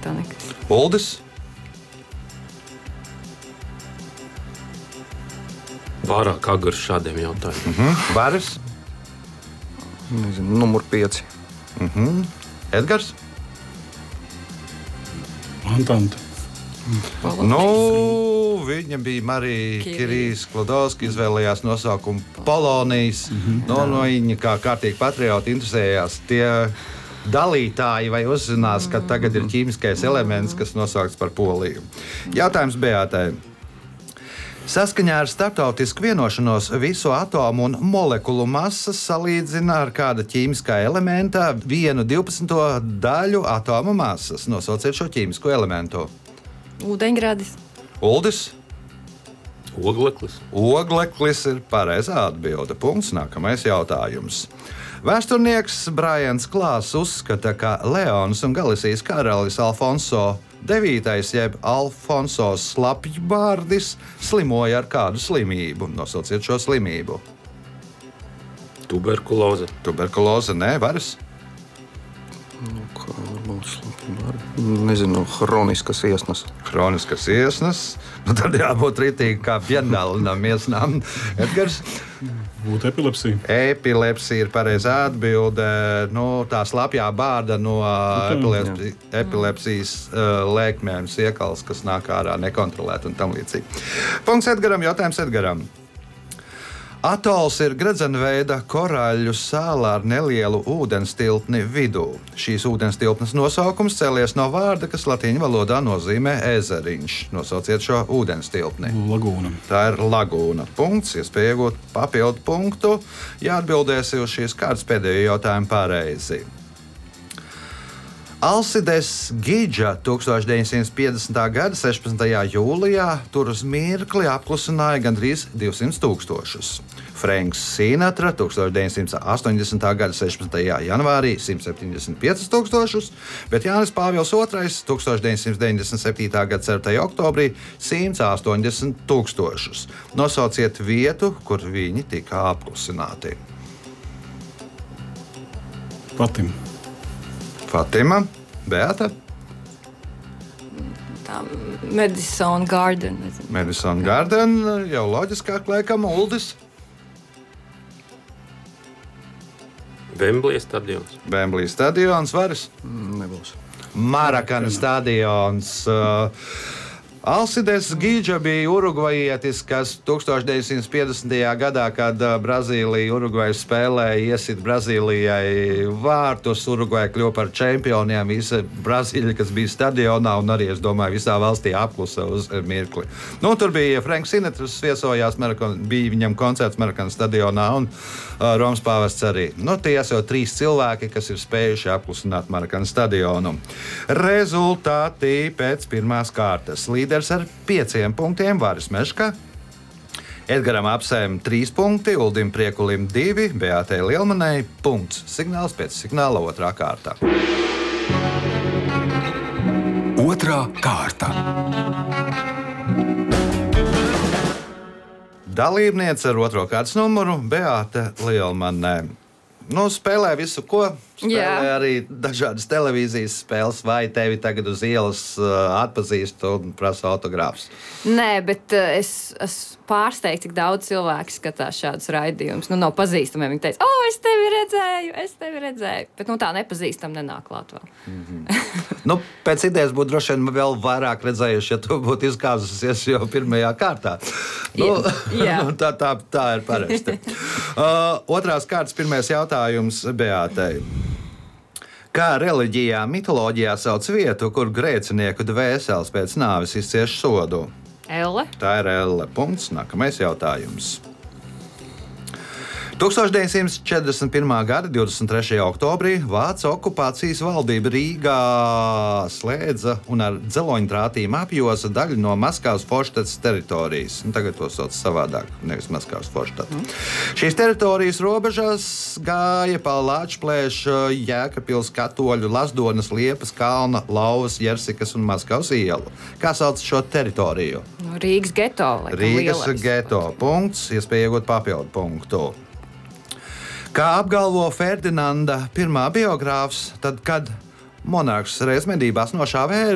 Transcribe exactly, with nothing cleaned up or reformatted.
prātā nekas. Uldis? Pārāk agrs šādiem jautājumiem. Mhm. Varis? Nezinu, numur pieci. Mhm. Edgars? Antanta. Nu, viņa bija Marija Kirijas Klodovska, izvēlējās nosaukumu Polonijas. Mm-hmm. No, no viņa kā kārtīgi patrioti interesējās tie dalītāji, vai uzzinās, ka tagad ir ķīmiskais elements, kas nosaukts par Poliju. Jautājums Beatai. Saskaņā ar starptautisku vienošanos visu atomu un molekulu masas salīdzina ar kāda ķīmiskā elementa vienu divpadsmito daļu atoma masas. Nosauciet šo ķīmisko elementu. Ūdeņgrādis. Uldis? Ogleklis. Ogleklis ir pareizā atbilde. Punkts. Nākamais jautājums. Vēsturnieks Brians Klāss uzskata, ka Leons un Galisijas karalis Alfonso devītais jeb Alfonso Slapjbārdis slimoja ar kādu slimību. Nosauciet šo slimību. Tuberkuloze. Tuberkuloze, nē, Varis? Nu, kā varbūt slapjbārdi? Nezinu, hroniskas iesnas. Hroniskas iesnas. Nu, tad jābūt ritīgi kā piedālinām iesnām. Edgars? Būtu epilepsija. Epilepsija ir pareizā atbilde. Nu, tā slapjā bārda no epilepsi, epilepsijas uh, lēkmēm, iekals, kas nāk ārā nekontrolēt un tam līdzīgi. Punkts Edgaram, jautājums Edgaram. Atols ir gredzenveida korāļu sāla ar nelielu ūdenstilpni vidū. Šīs ūdenstilpnes nosaukums cēlies no vārda, kas latīņu valodā nozīmē ezeriņš. Nosauciet šo ūdenstilpni. Lagūna. Tā ir lagūna. Punkts, iespēja iegūt papildu punktu, ja atbildēsi uz šīs kārtas pēdējo jautājumu pareizi. Alcides Gidža tūkstoš deviņsimt piecdesmitā gada sešpadsmitajā jūlijā tur uz mirkli apklusināja gandrīz divsimt tūkstošus. Franks Sinatra tūkstoš deviņsimt astoņdesmitā gada sešpadsmitajā janvārī simt septiņdesmit piecus tūkstošus, bet Jānis Pāvils otrais tūkstoš deviņsimt deviņdesmit septītā gada ceturtajā oktobrī simt astoņdesmit tūkstošus. Nosauciet vietu, kur viņi tika apklusināti. Patim. Fatima, Beata? Tā Madison Garden. Nezinu. Madison Garden, jau loģiskāk liekam, Uldis. Vemblija stadions. Vemblija stadions, Varis. Nebūs. Marakana stadions. Uh, Alcides Gidža bija urugvajietis, kas tūkstoš deviņsimt piecdesmitajā gadā, kad Brazīlija Urugvaju spēlēja, iesit Brazīlijai vārtus. Urugvaja kļuva par čempioniem. Visa Brazīļa, kas bija stadionā, un arī, es domāju, visā valstī apklusa uz mirkli. Nu, tur bija Franks Sinatras viesojās, Marakon, bija viņam koncerts Marakana stadionā, un uh, Romas pāvests arī. Nu, tie jau trīs cilvēki, kas ir spējuši apklusināt Marakana stadionu. Rezultāti pēc pirmās kārtas. Līderi ar pieciem punktiem Varis Meška, Edgaram Apsēm trīs punkti, Uldim Priekulim divi, Beātei Lielmanai punkts. Signāls pēc signāla otrā kārta. Otrā kārta. Dalībniece ar otro kārtas numuru Beāte Lielmanai. Nu, spēlē visu, ko. Spēlē Jā. arī dažādas televīzijas spēles, vai tevi tagad uz ielas uh, atpazīst un prasa autogrāfus? Nē, bet uh, es esmu pārsteigts, cik daudz cilvēku skatās šādus raidījumus. Nu, nav pazīstamiem. Viņi teica, o, es tevi redzēju, es tevi redzēju. Bet nu, tā nepazīstam nenāk klāt vēl. Mm-hmm. Nu, pēc idejas būtu droši vien vēl vairāk redzējuši, ja tu būtu izkāzusies jau pirmajā kārtā. Nu, Jā. tā, tā, tā ir parasti. uh, otrās kārtas pirmais jautājums Beātei. Kā reliģijā, mitoloģijā sauc vietu, kur grēcinieku dvēseles pēc nāves izcieš sodu? Elle? Tā ir Elle. Punkts. Nākamais jautājums. tūkstoš deviņsimt četrdesmit pirmā gada divdesmit trešajā oktobrī Vācu okupācijas valdība Rīgā slēdza un ar dzeloņdrātīm apjosa daļu no Maskavas forštatas teritorijas. Un tagad to sauc savādāk, nevis Maskavas forštata. Mm. Šīs teritorijas robežās gāja pa Lāčplēša, Jēkabpils, Katoļu, Lazdonas, Liepas, Kalna, Lauvas, Jersikas un Maskavas ielu. Kā sauc šo teritoriju? Nu, Rīgas geto. Rīgas geto. Punkts. Iespēja iegūt papildu punktu. Kā apgalvo Ferdinanda pirmā biogrāfs, tad, kad monarhs reiz medībās nošāva